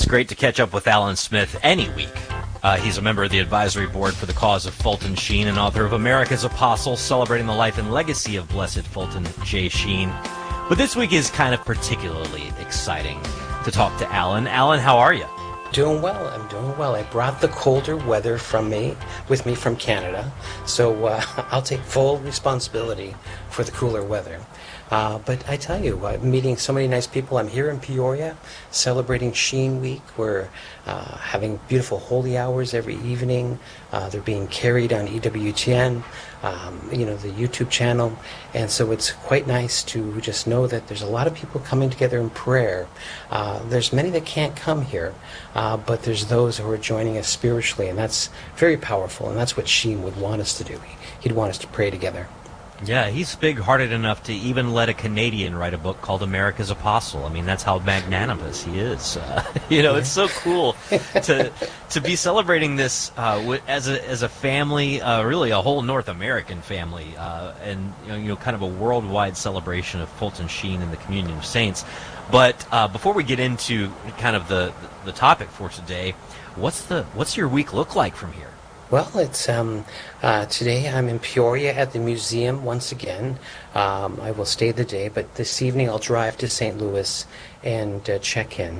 great to catch up with Alan Smith any week. He's a member of the advisory board for the cause of Fulton Sheen and author of America's Apostle, celebrating the life and legacy of Blessed Fulton J. Sheen. But this week is kind of particularly exciting to talk to Alan. Alan, how are you? Doing well. I'm doing well. I brought the colder weather with me from Canada, so I'll take full responsibility for the cooler weather. But I tell you, I'm meeting so many nice people. I'm here in Peoria celebrating Sheen Week. We're having beautiful holy hours every evening. They're being carried on EWTN, the YouTube channel. And so it's quite nice to just know that there's a lot of people coming together in prayer. There's many that can't come here, but there's those who are joining us spiritually, and that's very powerful, and that's what Sheen would want us to do. He'd want us to pray together. Yeah, he's big-hearted enough to even let a Canadian write a book called America's Apostle. I mean, that's how magnanimous he is. It's so cool to be celebrating this as a family, really a whole North American family, and kind of a worldwide celebration of Fulton Sheen and the Communion of Saints. But before we get into kind of the topic for today, what's your week look like from here? Well, it's today I'm in Peoria at the museum once again. I will stay the day, but this evening I'll drive to St. Louis and check in.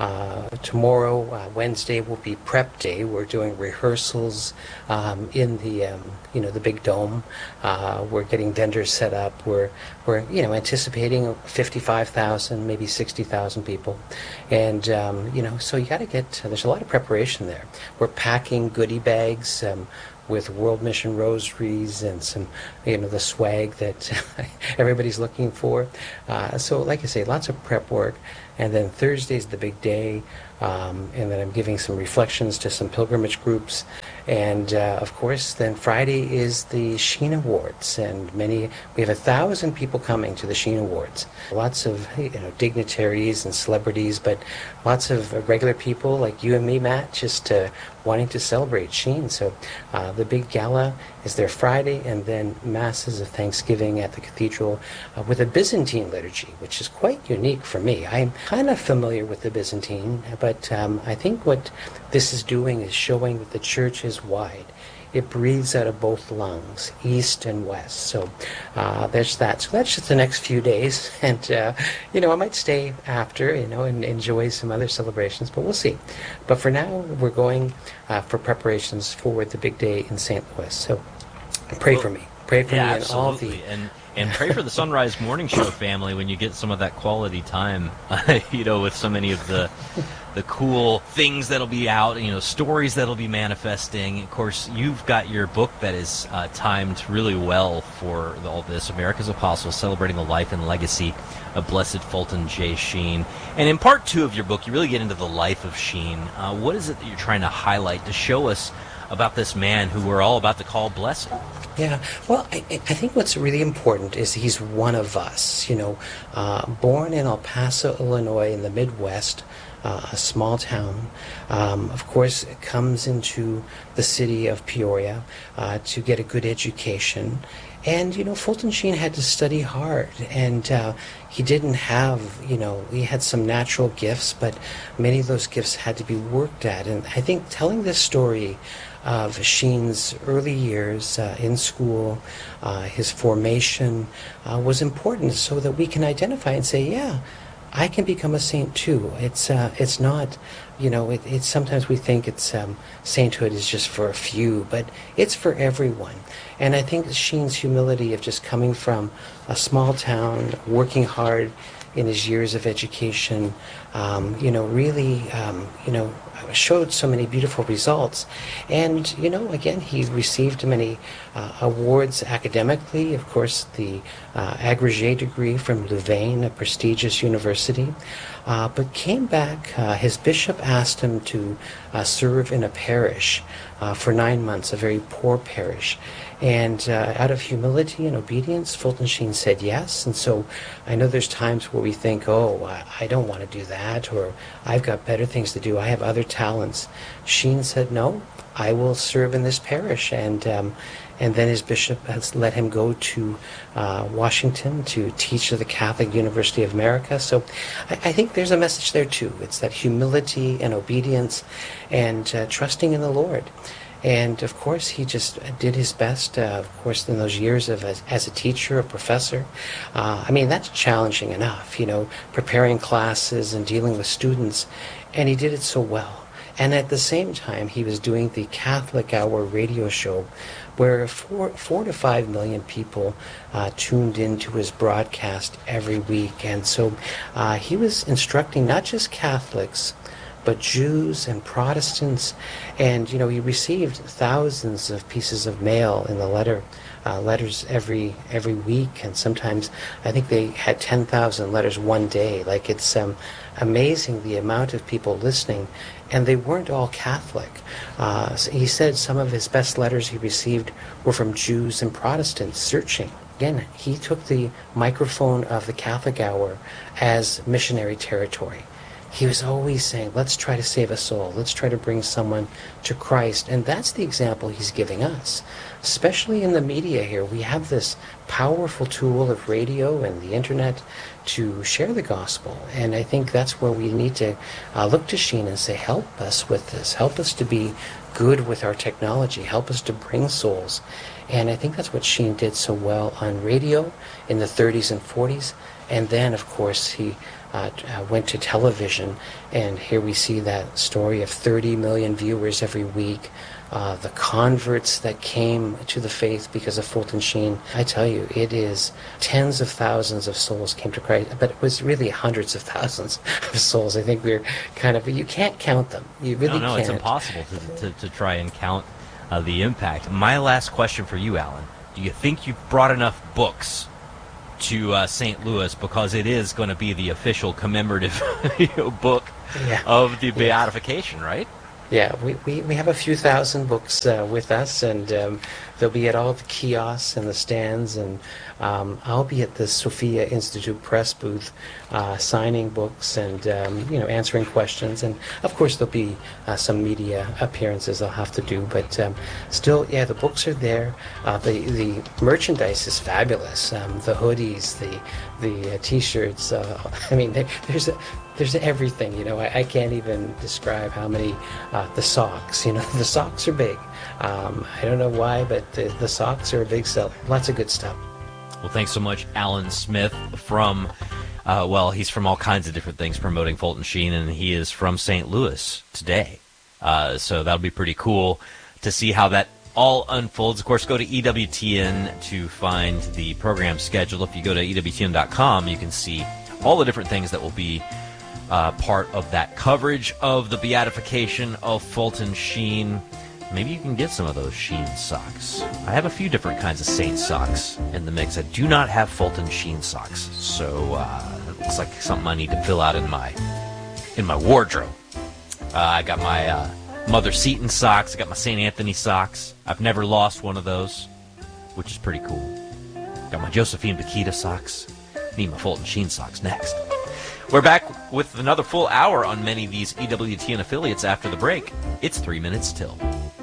Tomorrow, Wednesday, will be prep day. We're doing rehearsals in the big dome. We're getting vendors set up. We're anticipating 55,000, maybe 60,000 people, and so you got to get. There's a lot of preparation there. We're packing goodie bags with World Mission rosaries and some, the swag that everybody's looking for. So, like I say, lots of prep work. And then Thursday's the big day, and then I'm giving some reflections to some pilgrimage groups. And, of course, then Friday is the Sheen Awards, and we have 1,000 people coming to the Sheen Awards. Lots of, dignitaries and celebrities, but lots of regular people like you and me, Matt, just wanting to celebrate Sheen. So the big gala is there Friday, and then masses of Thanksgiving at the cathedral with a Byzantine liturgy, which is quite unique for me. I'm kind of familiar with the Byzantine, but I think what this is doing is showing that the church is wide. It breathes out of both lungs, east and west. So there's that. So that's just the next few days. And, I might stay after, and enjoy some other celebrations, but we'll see. But for now, we're going for preparations for the big day in St. Louis. So pray for me. Pray for me and all the... And pray for the Sunrise Morning Show family when you get some of that quality time, with so many of the cool things that'll be out, stories that'll be manifesting. Of course, you've got your book that is timed really well for all this, America's Apostle, celebrating the life and legacy of Blessed Fulton J. Sheen. And in part 2 of your book, you really get into the life of Sheen. What is it that you're trying to highlight to show us about this man who we're all about to call blessed? Yeah, well, I think what's really important is he's one of us, born in El Paso, Illinois, in the Midwest, a small town. Of course, comes into the city of Peoria to get a good education. And, Fulton Sheen had to study hard, and he didn't have, he had some natural gifts, but many of those gifts had to be worked at. And I think telling this story of Sheen's early years in school, his formation, was important so that we can identify and say, yeah, I can become a saint too. It's not, it's sometimes we think it's sainthood is just for a few, but it's for everyone. And I think Sheen's humility of just coming from a small town, working hard in his years of education, really, showed so many beautiful results. And, again, he received many awards academically. Of course, the agrégé degree from Louvain, a prestigious university, but came back. His bishop asked him to serve in a parish for 9 months, a very poor parish. And out of humility and obedience, Fulton Sheen said yes. And so I know there's times where we think, I don't want to do that, or I've got better things to do. I have other talents. Sheen said, no, I will serve in this parish. And and then his bishop has let him go to Washington to teach at the Catholic University of America. So I think there's a message there too. It's that humility and obedience and trusting in the Lord. And of course, he just did his best, of course, in those years as a teacher, a professor. I mean, that's challenging enough, preparing classes and dealing with students. And he did it so well. And at the same time, he was doing the Catholic Hour radio show where 4 to 5 million people tuned into his broadcast every week. And so he was instructing not just Catholics, but Jews and Protestants. And, he received thousands of pieces of mail in the letters every week. And sometimes I think they had 10,000 letters one day. Like, it's amazing the amount of people listening. And they weren't all Catholic. So he said some of his best letters he received were from Jews and Protestants searching. Again, he took the microphone of the Catholic Hour as missionary territory. He was always saying, let's try to save a soul. Let's try to bring someone to Christ. And that's the example he's giving us. Especially in the media here, we have this powerful tool of radio and the internet to share the gospel. And I think that's where we need to look to Sheen and say, help us with this. Help us to be good with our technology. Help us to bring souls. And I think that's what Sheen did so well on radio in the 30s and 40s. And then, of course, he went to television, and here we see that story of 30 million viewers every week, the converts that came to the faith because of Fulton Sheen. I tell you, it is tens of thousands of souls came to Christ, but it was really hundreds of thousands of souls. I think we're you can't count them. You really can't. It's impossible to try and count the impact. My last question for you, Alan, do you think you've brought enough books to St. Louis, because it is going to be the official commemorative book of the beatification, right? Yeah, we have a few thousand books with us, and they'll be at all the kiosks and the stands, and I'll be at the Sophia Institute Press booth signing books and answering questions, and of course there'll be some media appearances I'll have to do, but still, the books are there. The merchandise is fabulous. The hoodies, the t-shirts. I mean, there's everything. I can't even describe how many. The socks, the socks are big. I don't know why, but the socks are a big seller. Lots of good stuff. Well, thanks so much, Alan Smith from, he's from all kinds of different things promoting Fulton Sheen, and he is from St. Louis today. So that'll be pretty cool to see how that all unfolds. Of course, go to EWTN to find the program schedule. If you go to EWTN.com, you can see all the different things that will be part of that coverage of the beatification of Fulton Sheen. Maybe you can get some of those Sheen socks. I have a few different kinds of saint socks in the mix. I do not have Fulton Sheen socks, so it looks like something I need to fill out in my wardrobe. I got my Mother Seton socks. I got my St. Anthony socks. I've never lost one of those, which is pretty cool. Got my Josephine Bakhita socks. Need my Fulton Sheen socks next. We're back with another full hour on many of these EWTN affiliates after the break. It's 3 minutes till.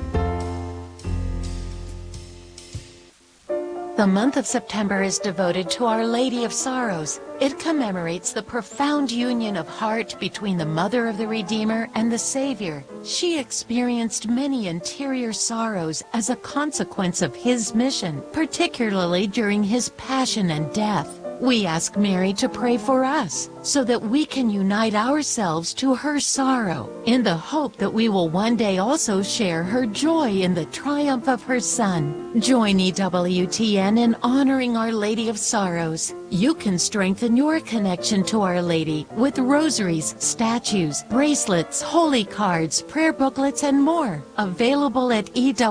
The month of September is devoted to Our Lady of Sorrows. It commemorates the profound union of heart between the Mother of the Redeemer and the Savior. She experienced many interior sorrows as a consequence of his mission, particularly during his passion and death. We ask Mary to pray for us so that we can unite ourselves to her sorrow in the hope that we will one day also share her joy in the triumph of her Son. Join EWTN in honoring Our Lady of Sorrows. You can strengthen your connection to Our Lady with rosaries, statues, bracelets, holy cards, prayer booklets, and more. Available at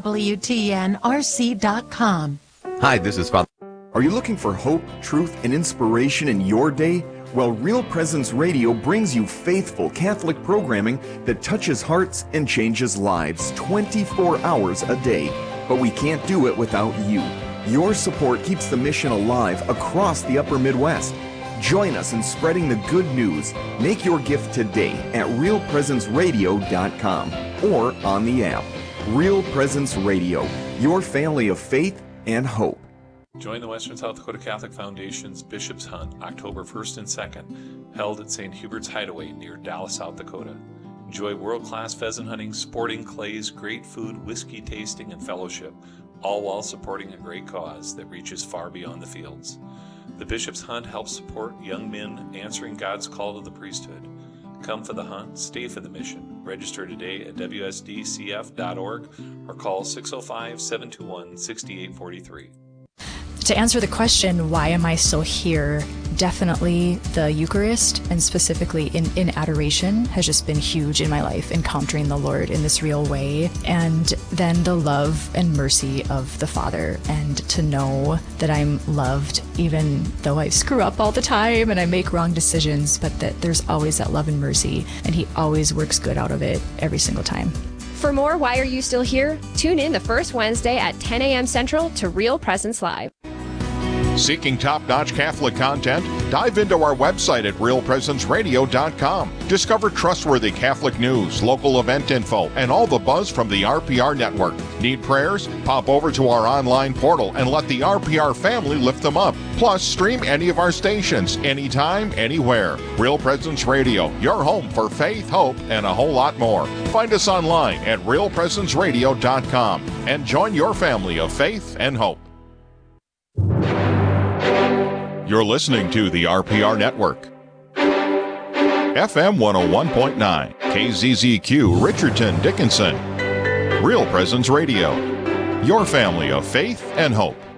EWTNRC.com. Hi, this is Father. Are you looking for hope, truth, and inspiration in your day? Well, Real Presence Radio brings you faithful Catholic programming that touches hearts and changes lives 24 hours a day. But we can't do it without you. Your support keeps the mission alive across the Upper Midwest. Join us in spreading the good news. Make your gift today at realpresenceradio.com or on the app. Real Presence Radio, your family of faith and hope. Join the Western South Dakota Catholic Foundation's Bishop's Hunt, October 1st and 2nd, held at St. Hubert's Hideaway near Dallas, South Dakota. Enjoy world-class pheasant hunting, sporting clays, great food, whiskey tasting, and fellowship, all while supporting a great cause that reaches far beyond the fields. The Bishop's Hunt helps support young men answering God's call to the priesthood. Come for the hunt, stay for the mission. Register today at WSDCF.org or call 605-721-6843. To answer the question, why am I still here? Definitely the Eucharist, and specifically in adoration, has just been huge in my life, encountering the Lord in this real way. And then the love and mercy of the Father, and to know that I'm loved even though I screw up all the time and I make wrong decisions, but that there's always that love and mercy, and He always works good out of it every single time. For more Why Are You Still Here? Tune in the first Wednesday at 10 a.m. Central to Real Presence Live. Seeking top-notch Catholic content? Dive into our website at realpresenceradio.com. Discover trustworthy Catholic news, local event info, and all the buzz from the RPR network. Need prayers? Pop over to our online portal and let the RPR family lift them up. Plus, stream any of our stations, anytime, anywhere. Real Presence Radio, your home for faith, hope, and a whole lot more. Find us online at realpresenceradio.com and join your family of faith and hope. You're listening to the RPR Network. FM 101.9, KZZQ, Richardson, Dickinson. Real Presence Radio, your family of faith and hope.